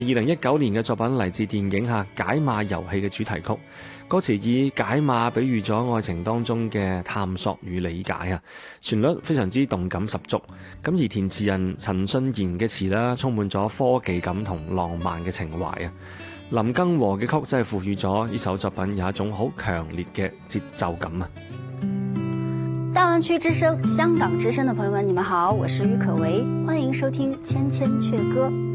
2019年嘅作品嚟自電影《解碼遊戲》嘅主題曲，歌詞以解碼比喻咗愛情當中嘅探索與理解啊，旋律非常之動感十足。咁而填詞人陳信賢嘅詞啦，充滿咗科技感同浪漫嘅情懷啊。林更和嘅曲真係賦予咗呢首作品有一種好強烈嘅節奏感啊。 大灣區之聲、香港之聲的朋友們，你們好，我是郁可唯，歡迎收聽《千千闕歌》。